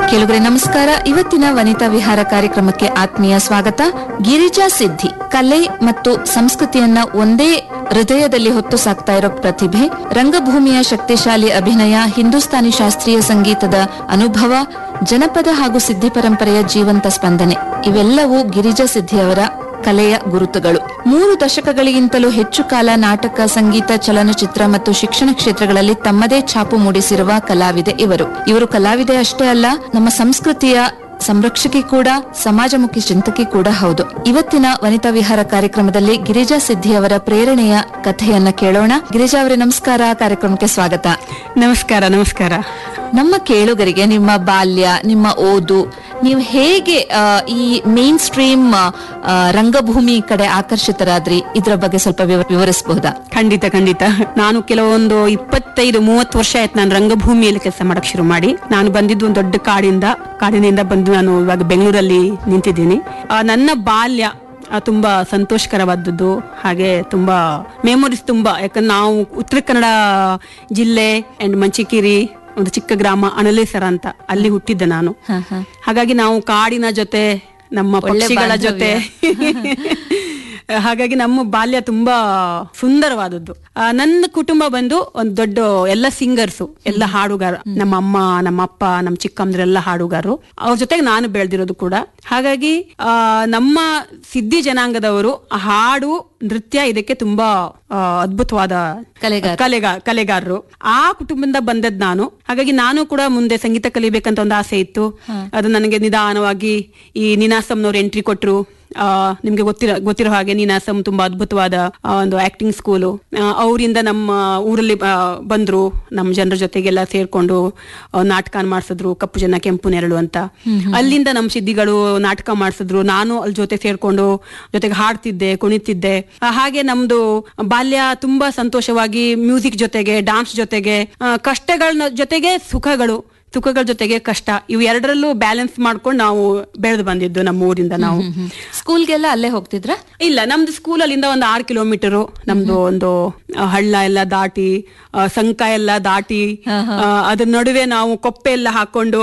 ಕೆಲವರೇ ನಮಸ್ಕಾರ. ಇವತ್ತಿನ ವನಿತಾ ವಿಹಾರ ಕಾರ್ಯಕ್ರಮಕ್ಕೆ ಆತ್ಮೀಯ ಸ್ವಾಗತ. ಗಿರಿಜಾ ಸಿದ್ಧಿ ಕಲೆ ಮತ್ತು ಸಂಸ್ಕೃತಿಯನ್ನ ಒಂದೇ ಹೃದಯದಲ್ಲಿ ಹೊತ್ತು ಸಾಕ್ತಾ ಇರೋ ಪ್ರತಿಭೆ, ರಂಗಭೂಮಿಯ ಶಕ್ತಿಶಾಲಿ ಅಭಿನಯ, ಹಿಂದೂಸ್ತಾನಿ ಶಾಸ್ತ್ರೀಯ ಸಂಗೀತದ ಅನುಭವ, ಜನಪದ ಹಾಗೂ ಸಿದ್ಧಿ ಪರಂಪರೆಯ ಜೀವಂತ ಸ್ಪಂದನೆ ಇವೆಲ್ಲವೂ ಗಿರಿಜಾ ಸಿದ್ಧಿಯವರ ಕಲೆಯ ಗುರುತುಗಳು. 3 ದಶಕಗಳಿಗಿಂತಲೂ ಹೆಚ್ಚು ಕಾಲ ನಾಟಕ, ಸಂಗೀತ, ಚಲನಚಿತ್ರ ಮತ್ತು ಶಿಕ್ಷಣ ಕ್ಷೇತ್ರಗಳಲ್ಲಿ ತಮ್ಮದೇ ಛಾಪು ಮೂಡಿಸಿರುವ ಕಲಾವಿದೆ ಇವರು ಕಲಾವಿದೆ ಅಷ್ಟೇ ಅಲ್ಲ, ನಮ್ಮ ಸಂಸ್ಕೃತಿಯ ಸಂರಕ್ಷಕಿ ಕೂಡ, ಸಮಾಜಮುಖಿ ಚಿಂತಕಿ ಕೂಡ ಹೌದು. ಇವತ್ತಿನ ವನಿತಾ ವಿಹಾರ ಕಾರ್ಯಕ್ರಮದಲ್ಲಿ ಗಿರಿಜಾ ಸಿದ್ಧಿಯವರ ಪ್ರೇರಣೆಯ ಕಥೆಯನ್ನ ಕೇಳೋಣ. ಗಿರಿಜಾ ಅವರೇ ನಮಸ್ಕಾರ, ಕಾರ್ಯಕ್ರಮಕ್ಕೆ ಸ್ವಾಗತ. ನಮಸ್ಕಾರ. ನಮಸ್ಕಾರ. ನಮ್ಮ ಕೇಳುಗರಿಗೆ ನಿಮ್ಮ ಬಾಲ್ಯ, ನಿಮ್ಮ ಓದು, ನೀವು ಹೇಗೆ ಈ ಮೇನ್ ಸ್ಟ್ರೀಮ್ ರಂಗಭೂಮಿ ಕಡೆ ಆಕರ್ಷಿತರಾದ್ರಿ, ಇದರ ಬಗ್ಗೆ ಸ್ವಲ್ಪ ವಿವರಿಸಬಹುದಾ? ಖಂಡಿತ. ನಾನು ಕೆಲವೊಂದು 25-30 ವರ್ಷ ಆಯ್ತು ನಾನು ರಂಗಭೂಮಿಯಲ್ಲಿ ಕೆಲಸ ಮಾಡಕ್ ಶುರು ಮಾಡಿ. ನಾನು ಬಂದಿದ್ದು ಒಂದು ದೊಡ್ಡ ಕಾಡಿನಿಂದ ಬಂದು ನಾನು ಇವಾಗ ಬೆಂಗಳೂರಲ್ಲಿ ನಿಂತಿದ್ದೀನಿ. ನನ್ನ ಬಾಲ್ಯ ತುಂಬಾ ಸಂತೋಷಕರವಾದದ್ದು, ಹಾಗೆ ತುಂಬಾ ಮೆಮೊರೀಸ್ ತುಂಬಾ. ಯಾಕಂದ್ರೆ ನಾವು ಉತ್ತರ ಕನ್ನಡ ಜಿಲ್ಲೆ ಅಂಡ್ ಮಂಚಿಕೇರಿ ಒಂದು ಚಿಕ್ಕ ಗ್ರಾಮ ಅನಲೇಸರ ಅಂತ, ಅಲ್ಲಿ ಹುಟ್ಟಿದ್ದೆ ನಾನು. ಹಾಗಾಗಿ ನಾವು ಕಾಡಿನ ಜೊತೆ, ನಮ್ಮ ಪಕ್ಷಿಗಳ ಜೊತೆ ಹಾಗಾಗಿ ನಮ್ಮ ಬಾಲ್ಯ ತುಂಬಾ ಸುಂದರವಾದದ್ದು. ನನ್ನ ಕುಟುಂಬ ಬಂದು ಒಂದು ದೊಡ್ಡ ಎಲ್ಲ ಸಿಂಗರ್ಸು, ಎಲ್ಲ ಹಾಡುಗಾರ. ನಮ್ಮ ಅಮ್ಮ, ನಮ್ಮ ಅಪ್ಪ, ನಮ್ಮ ಚಿಕ್ಕಮ್ಮರೆಲ್ಲ ಹಾಡುಗಾರರು. ಅವ್ರ ಜೊತೆಗೆ ನಾನು ಬೆಳೆದಿರೋದು ಕೂಡ. ಹಾಗಾಗಿ ನಮ್ಮ ಸಿದ್ಧಿ ಜನಾಂಗದವರು ಹಾಡು, ನೃತ್ಯ ಇದಕ್ಕೆ ತುಂಬಾ ಅದ್ಭುತವಾದ ಕಲೆಗಾರರು. ಆ ಕುಟುಂಬದಿಂದ ಬಂದದ್ ನಾನು. ಹಾಗಾಗಿ ನಾನು ಕೂಡ ಮುಂದೆ ಸಂಗೀತ ಕಲಿಬೇಕಂತ ಒಂದು ಆಸೆ ಇತ್ತು. ಅದು ನನಗೆ ನಿಧಾನವಾಗಿ ಈ ನೀನಾಸಂನವ್ರು ಎಂಟ್ರಿ ಕೊಟ್ರು. ನಿಮ್ಗೆ ಗೊತ್ತಿರೋ ಹಾಗೆ ನೀನಾಸಂ ತುಂಬಾ ಅದ್ಭುತವಾದ ಒಂದು ಆಕ್ಟಿಂಗ್ ಸ್ಕೂಲು. ಅವರಿಂದ ನಮ್ಮ ಊರಲ್ಲಿ ಬಂದ್ರು, ನಮ್ಮ ಜನರ ಜೊತೆಗೆಲ್ಲ ಸೇರ್ಕೊಂಡು ನಾಟಕ ಮಾಡಿಸಿದ್ರು, ಕಪ್ಪು ಜನ ಕೆಂಪು ನೆರಳು ಅಂತ. ಅಲ್ಲಿಂದ ನಮ್ಮ ಸಿದ್ಧಿಗಳು ನಾಟಕ ಮಾಡಿಸಿದ್ರು. ನಾನು ಅಲ್ಲಿ ಜೊತೆ ಸೇರ್ಕೊಂಡು ಜೊತೆಗೆ ಹಾಡ್ತಿದ್ದೆ, ಕುಣಿತಿದ್ದೆ. ಹಾಗೆ ನಮ್ದು ಬಾಲ್ಯ ತುಂಬಾ ಸಂತೋಷವಾಗಿ, ಮ್ಯೂಸಿಕ್ ಜೊತೆಗೆ, ಡಾನ್ಸ್ ಜೊತೆಗೆ, ಕಷ್ಟಗಳ ಜೊತೆಗೆ ಸುಖಗಳ ಜೊತೆಗೆ ಕಷ್ಟ, ಇವು ಎರಡರಲ್ಲೂ ಬ್ಯಾಲೆನ್ಸ್ ಮಾಡ್ಕೊಂಡು ನಾವು ಬೆಳೆದು ಬಂದಿದ್ದು. ನಮ್ಮ ಊರಿಂದ ನಾವು ಸ್ಕೂಲ್ಗೆಲ್ಲ ಅಲ್ಲೇ ಹೋಗ್ತಿದ್ರ? ಇಲ್ಲ, ನಮ್ದು ಸ್ಕೂಲ್ ಅಲ್ಲಿಂದ ಒಂದು 6 ಕಿಲೋಮೀಟರ್. ನಮ್ದು ಒಂದು ಹಳ್ಳ ಎಲ್ಲ ದಾಟಿ, ಸಂಕ ಎಲ್ಲ ದಾಟಿ, ಅದ್ರ ನಡುವೆ ನಾವು ಕೊಪ್ಪೆ ಎಲ್ಲ ಹಾಕೊಂಡು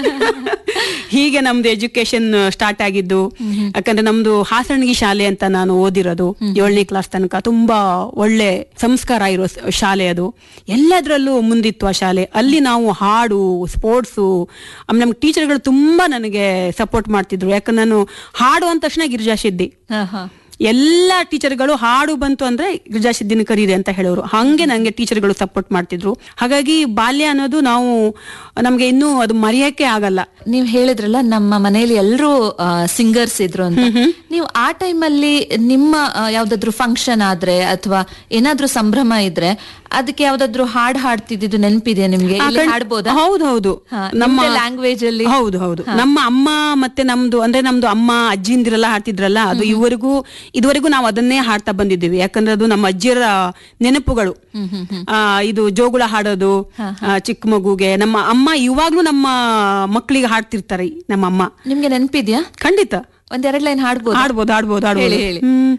ಹೀಗೆ ನಮ್ದು ಎಜುಕೇಶನ್ ಸ್ಟಾರ್ಟ್ ಆಗಿದ್ದು. ಯಾಕಂದ್ರೆ ನಮ್ದು ಹಾಸಣಗಿ ಶಾಲೆ ಅಂತ ನಾನು ಓದಿರೋದು 7ನೇ ಕ್ಲಾಸ್ ತನಕ. ತುಂಬಾ ಒಳ್ಳೆ ಸಂಸ್ಕಾರ ಇರೋ ಶಾಲೆ ಅದು. ಎಲ್ಲದರಲ್ಲೂ ಮುಂದಿತ್ತು ಆ ಶಾಲೆ. ಅಲ್ಲಿ ನಾವು ಹಾಡು, ಸ್ಪೋರ್ಟ್ಸು, ಆಮೇಲೆ ನಮ್ಗೆ ಟೀಚರ್ಗಳು ತುಂಬಾ ನನಗೆ ಸಪೋರ್ಟ್ ಮಾಡ್ತಿದ್ರು. ಯಾಕಂದ್ರೆ ನಾನು ಹಾಡು ಅಂದ ತಕ್ಷಣ ಗಿರಿಜಾ ಸಿದ್ಧಿ, ಎಲ್ಲಾ ಟೀಚರ್ಗಳು ಹಾಡು ಬಂತು ಅಂದ್ರೆ ಗಿರಿಜಾ ಸಿದ್ಧಿನ ಕರೀರಿ ಅಂತ ಹೇಳೋರು. ಹಂಗೆ ನಂಗೆ ಟೀಚರ್ಗಳು ಸಪೋರ್ಟ್ ಮಾಡ್ತಿದ್ರು. ಹಾಗಾಗಿ ಬಾಲ್ಯ ಅನ್ನೋದು ನಮ್ಗೆ ಇನ್ನೂ ಅದು ಮರೆಯಕ್ಕೆ ಆಗಲ್ಲ. ನೀವ್ ಹೇಳಿದ್ರಲ್ಲ, ನಮ್ಮ ಮನೆಯಲ್ಲಿ ಎಲ್ಲರೂ ಸಿಂಗರ್ಸ್ ಇದ್ರು ಅಂತ. ನೀವು ಆ ಟೈಮಲ್ಲಿ ನಿಮ್ಮ ಯಾವ್ದಾದ್ರು ಫಂಕ್ಷನ್ ಆದ್ರೆ ಅಥವಾ ಏನಾದ್ರೂ ಸಂಭ್ರಮ ಇದ್ರೆ ಅದಕ್ಕೆ ಯಾವ್ದಾದ್ರು ಹಾಡ್ತಿದ್ದು ನೆನಪಿದೆಯಾ ನಿಮ್ಗೆ? ಹಾಡ್ಬೋದಾ? ಹೌದು, ನಮ್ಮ ಲ್ಯಾಂಗ್ವೇಜ್ ಅಲ್ಲಿ. ಹೌದು. ನಮ್ಮ ಅಮ್ಮ ಮತ್ತೆ ನಮ್ದು ಅಮ್ಮ ಅಜ್ಜಿಂದಿರೆಲ್ಲ ಹಾಡ್ತಿದ್ರಲ್ಲ, ಅದು ಇದುವರೆಗೂ ನಾವು ಅದನ್ನೇ ಹಾಡ್ತಾ ಬಂದಿದ್ದೀವಿ. ಯಾಕಂದ್ರೆ ಅದು ನಮ್ಮ ಅಜ್ಜಿಯರ ನೆನಪುಗಳು. ಇದು ಜೋಗುಳ ಹಾಡೋದು ಚಿಕ್ಕ ಮಗುಗೆ. ನಮ್ಮ ಅಮ್ಮ ಇವಾಗ್ಲೂ ನಮ್ಮ ಮಕ್ಕಳಿಗೆ ಹಾಡ್ತಿರ್ತಾರೆ. ನಮ್ಮ ಅಮ್ಮ. ನಿಮ್ಗೆ ನೆನಪಿದ್ಯಾ? ಖಂಡಿತ. 1-2 ಲೈನ್ ಹಾಡ್ಬೋದು. ಹೇಳಿ.